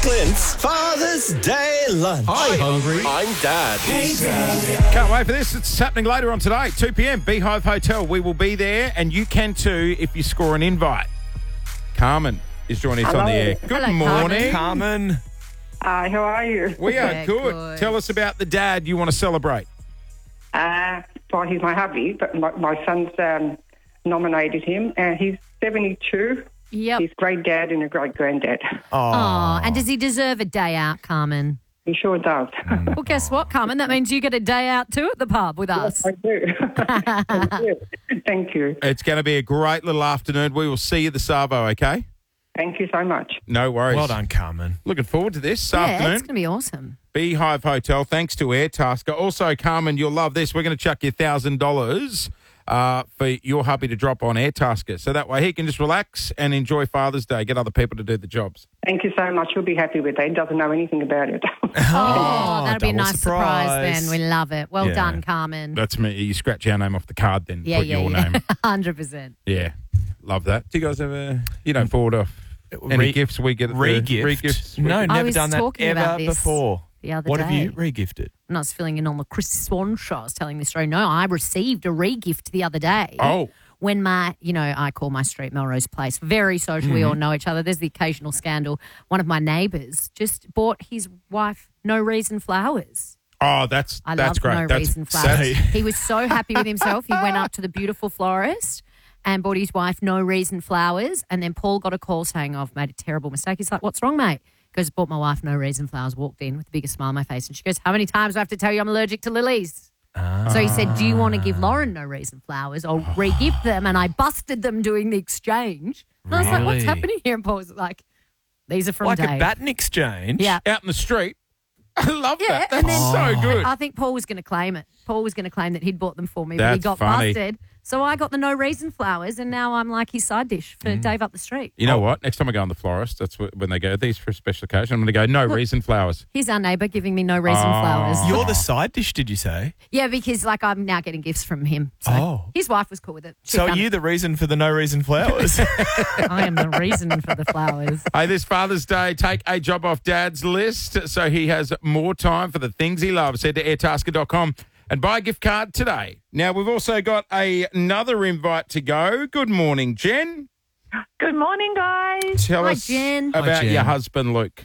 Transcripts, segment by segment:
Clint's Father's Day Lunch. Hi, hungry. I'm Dad. Can't wait for this. It's happening later on today, 2 p.m, Beehive Hotel. We will be there, and you can too if you score an invite. Carmen is joining us on the air. Good Hello, morning. Carmen. Hi, how are you? We are Yeah, good. good. Tell us about the dad you want to celebrate. Well, he's my hubby, but my son's nominated him. He's 72. Yep. He's great dad and a great granddad. Oh, and does he deserve a day out, Carmen? He sure does. Well, guess what, Carmen? That means you get a day out too at the pub with us. I do. I do. Thank you. It's going to be a great little afternoon. We will see you at the Savo, okay? Thank you so much. No worries. Well done, Carmen. Looking forward to this Yeah, afternoon. it's going to be awesome. Beehive Hotel, thanks to Airtasker. Also, Carmen, you'll love this. We're going to chuck you $1,000 for your hubby to drop on Airtasker. So that way he can just relax and enjoy Father's Day, get other people to do the jobs. Thank you so much. He'll be happy with that. He doesn't know anything about it. Oh, that'll be a double nice surprise surprise. then. We love it. Well Yeah. done, Carmen. That's me. You scratch our name off the card then, Yeah, put yeah, your yeah. name. 100%. Yeah, love that. Do you guys ever, forward off any gifts we get at the Re-gift? re-gifts? No, I never was done that talking about ever this before. the other What day. have you re-gifted? And I was filling in on the Chris Swan show. I was telling this story. No, I received a re-gift the other day. Oh. When I call my street Melrose Place. Very social. We all know each other. There's the occasional scandal. One of my neighbours just bought his wife No Reason flowers. Oh, that's I love great. No That's Reason flowers. that's- He was so happy with himself. He went up to the beautiful florist and bought his wife No Reason flowers. And then Paul got a call saying, I've made a terrible mistake. He's like, what's wrong, mate? He goes, bought my wife No Reason flowers, walked in with the biggest smile on my face. And she goes, how many times do I have to tell you I'm allergic to lilies? So he said, do you want to give Lauren No Reason flowers or re-gift them? And I busted them doing the exchange. And I was like, what's Really? happening here? And Paul was like, these are from Like Dave. a baton exchange? Yeah. out in the street. I love Yeah, that. and That's then so good. I think Paul was going to claim it. Paul was going to claim that he'd bought them for me, but he That's got funny. busted. So I got the No Reason flowers, and now I'm like his side dish for Dave up the street. You know what? Next time I go on the florist, that's when they go, these for a special occasion, I'm going to go, No Reason flowers. Here's our neighbour giving me No Reason flowers. You're the side dish, did you say? Yeah, because I'm now getting gifts from him. So Oh. his wife was cool with it. She So are found you the reason for the no reason flowers? I am the reason for the flowers. Hey, this Father's Day, take a job off Dad's list so he has more time for the things he loves. Head to airtasker.com and buy a gift card today. Now, we've also got another invite to go. Good morning, Jen. Good morning, guys. Tell Hi, us Jen. about Hi, Jen. your husband, Luke.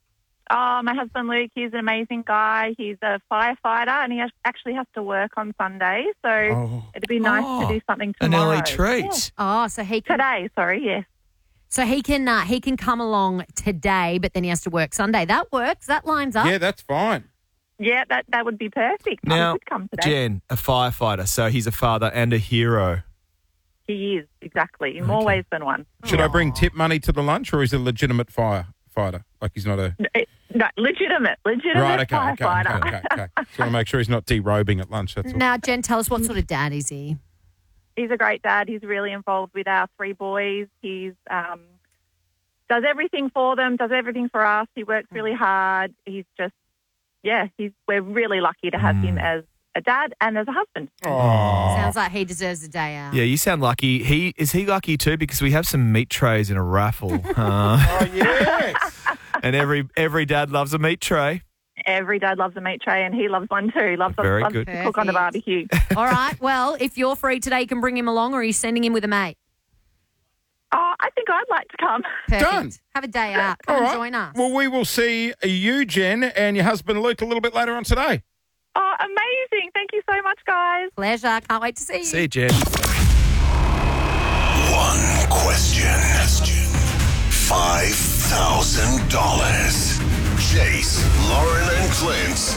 Oh, my husband Luke, he's an amazing guy. He's a firefighter and he actually has to work on Sunday. So it'd be nice to do something An tomorrow. early treat. Oh, so he can Today, sorry, yes. he can come along today, but then he has to work Sunday. That works. That lines up. Yeah, that's fine. Yeah, that would be perfect. Now, I could come today. Jen, a firefighter, so he's a father and a hero. He is, exactly, in more ways than one. Should I bring tip money to the lunch, or is he a legitimate firefighter? Like he's not a... No, legitimate Right, okay. firefighter. Just want to make sure he's not derobing at lunch, that's all. Now, Jen, tell us what sort of dad is he? He's a great dad. He's really involved with our 3 boys. He's does everything for them, does everything for us. He works really hard. He's just, we're really lucky to have him as a dad and as a husband. Sounds like he deserves a day out. Yeah, you sound lucky. Is he lucky too? Because we have some meat trays in a raffle. Oh, yes. And every dad loves a meat tray. Every dad loves a meat tray and he loves one too. Loves Very loves good. to cook on the Perfect. barbecue. All right. Well, if you're free today, you can bring him along, or are you sending him with a mate? Oh, I think I'd like to come. Perfect. Done. Have a day out. Come All and right. join us. Well, we will see you, Jen, and your husband, Luke, a little bit later on today. Oh, amazing. Thank you so much, guys. Pleasure. Can't wait to see you. See you, Jen. One question. $5,000. Chase Lauren and Clint's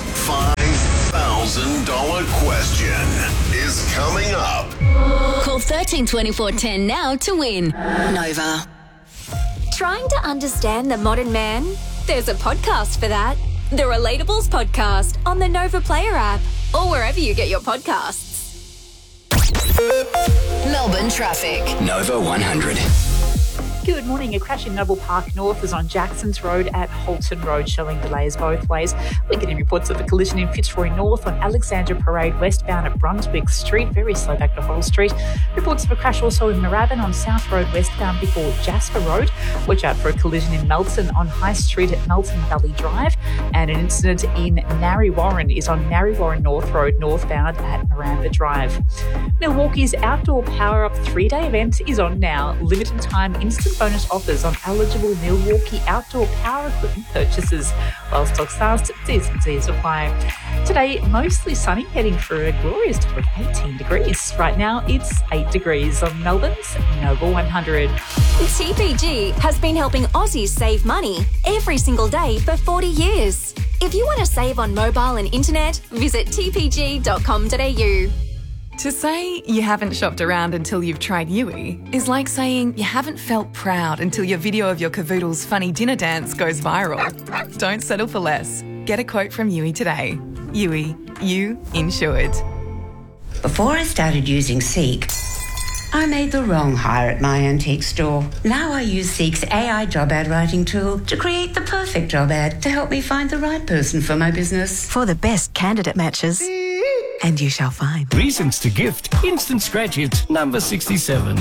$5,000 question is coming up. Call 132410 now to win. Nova. Trying to understand the modern man? There's a podcast for that. The Relatables Podcast on the Nova Player app or wherever you get your podcasts. Melbourne traffic. Nova 100. Good morning. A crash in Noble Park North is on Jackson's Road at Holton Road, showing delays both ways. We're getting reports of a collision in Fitzroy North on Alexandra Parade westbound at Brunswick Street, very slow back to Hoddle Street. Reports of a crash also in Moorabbin on South Road westbound before Jasper Road. Watch out for a collision in Melton on High Street at Melton Valley Drive. And an incident in Narre Warren is on Narre Warren North Road northbound at Miranda Drive. Milwaukee's Outdoor Power Up 3-day event is on now. Limited time instant bonus offers on eligible Milwaukee outdoor power equipment purchases. While stocks last, T's apply. Today, mostly sunny, heading for a glorious top of 18 degrees. Right now, it's 8 degrees on Melbourne's Nova 100. TPG has been helping Aussies save money every single day for 40 years. If you want to save on mobile and internet, visit tpg.com.au. To say you haven't shopped around until you've tried Yui is like saying you haven't felt proud until your video of your cavoodle's funny dinner dance goes viral. Don't settle for less. Get a quote from Yui today. Yui, you insured. Before I started using Seek, I made the wrong hire at my antique store. Now I use Seek's AI job ad writing tool to create the perfect job ad to help me find the right person for my business. For the best candidate matches. And you shall find. Reasons to gift. Instant Scratch Hits, number 67.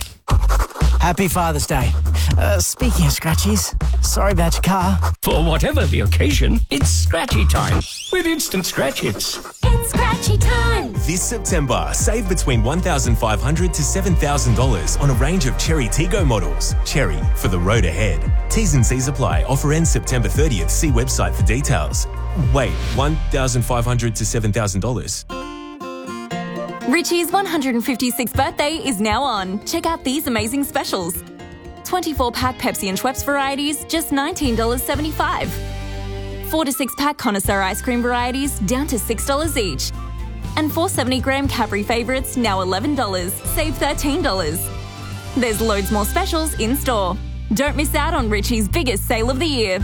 Happy Father's Day. Speaking of scratchies, sorry about your car. For whatever the occasion, it's scratchy time with Instant Scratch Hits. It's scratchy time. This September, save between $1,500 to $7,000 on a range of Cherry Tiggo models. Cherry, for the road ahead. T's and C's apply. Offer ends September 30th. See website for details. Wait, $1,500 to $7,000? Richie's 156th birthday is now on. Check out these amazing specials. 24-pack Pepsi and Schweppes varieties, just $19.75. 4 to 6-pack Connoisseur ice cream varieties, down to $6 each. And 470-gram Cadbury favourites, now $11. Save $13. There's loads more specials in store. Don't miss out on Richie's biggest sale of the year.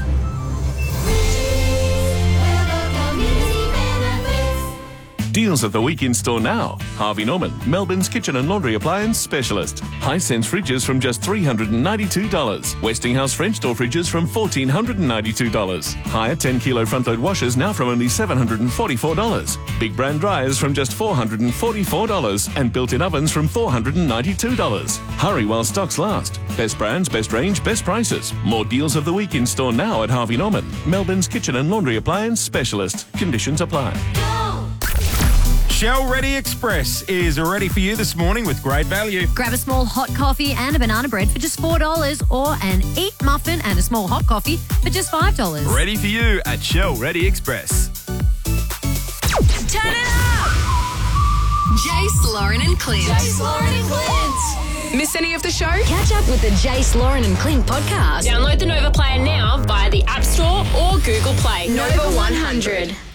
Deals of the week in store now. Harvey Norman, Melbourne's kitchen and laundry appliance specialist. Hisense fridges from just $392. Westinghouse French door fridges from $1,492. Higher 10-kilo front-load washers now from only $744. Big brand dryers from just $444. And built-in ovens from $492. Hurry while stocks last. Best brands, best range, best prices. More deals of the week in store now at Harvey Norman, Melbourne's kitchen and laundry appliance specialist. Conditions apply. Shell Ready Express is ready for you this morning with great value. Grab a small hot coffee and a banana bread for just $4 or an Eat muffin and a small hot coffee for just $5. Ready for you at Shell Ready Express. Turn it up! Jace, Lauren and Clint. Jace, Lauren and Clint. Miss any of the show? Catch up with the Jace, Lauren and Clint podcast. Download the Nova Player now via the App Store or Google Play. Nova 100.